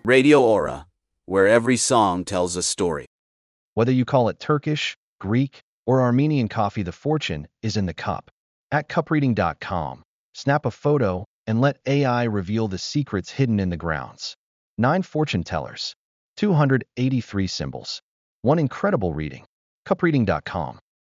Radio Aura, where every song tells a story. Whether you call it Turkish, Greek, or Armenian coffee, the fortune is in the cup. At cupreading.com, snap a photo and let AI reveal the secrets hidden in the grounds. 9 fortune tellers, 283 symbols, one incredible reading. Cupreading.com.